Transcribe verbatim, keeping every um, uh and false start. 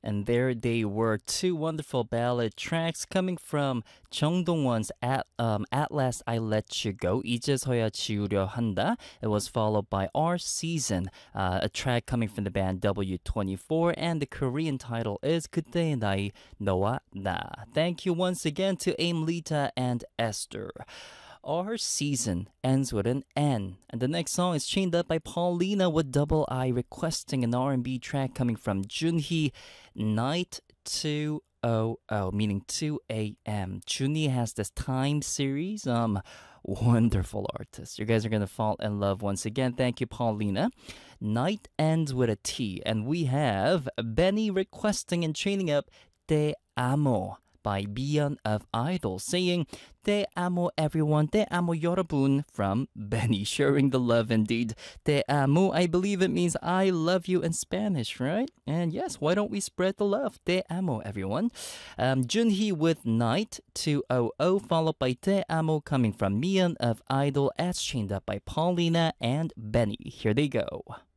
And there they were, two wonderful ballad tracks coming from Chung Dong-won's At, um, At Last I Let You Go, 이제서야 지우려 한다. It was followed by Our Season, uh, a track coming from the band W twenty-four, and the Korean title is 그때의 나이 너와 나. Thank you once again to Aim Lita and Esther. Our Season ends with an N. And the next song is Chained Up by Paulina with Double I requesting an R and B track coming from Junhee, Night two oh oh, meaning two a.m. Junhee has this time series. Um, wonderful artist. You guys are going to fall in love once again. Thank you, Paulina. Night ends with a T. And we have Benny requesting and chaining up Te Amo by Beyond of Idol, saying Te amo everyone, te amo 여러분 from Benny, sharing the love indeed. Te amo, I believe it means I love you in Spanish, right? And yes, why don't we spread the love? Te amo everyone. Um, Junhee with Night two hundred, followed by Te amo coming from Beyond of Idol as chained up by Paulina and Benny. Here they go.